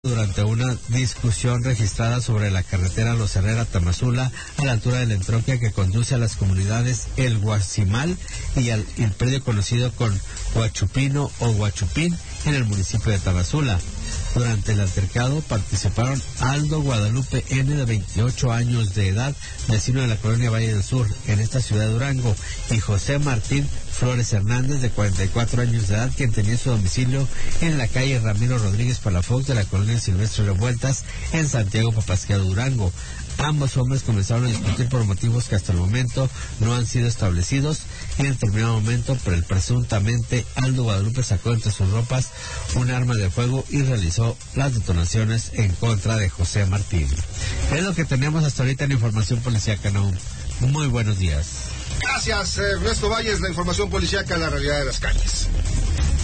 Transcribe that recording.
durante una discusión registrada sobre la carretera Los Herrera-Tamazula a la altura de la entronque que conduce a las comunidades El Guacimal y el predio conocido con Huachupino o Huachupín en el municipio de Tamazula. Durante el altercado participaron Aldo Guadalupe N, de 28 años de edad, vecino de la colonia Valle del Sur, en esta ciudad de Durango, y José Martín Flores Hernández, de 44 años de edad, quien tenía su domicilio en la calle Ramiro Rodríguez Palafox de la colonia Silvestre Revueltas, en Santiago Papasquiaro, Durango. Ambos hombres comenzaron a discutir por motivos que hasta el momento no han sido establecidos, y en determinado momento, presuntamente, Aldo Guadalupe sacó entre sus ropas un arma de fuego y realizó las detonaciones en contra de José Martín. Es lo que tenemos hasta ahorita en información policíaca, ¿no? Muy buenos días. Gracias, Ernesto Valles, la información policíaca, la realidad de las calles.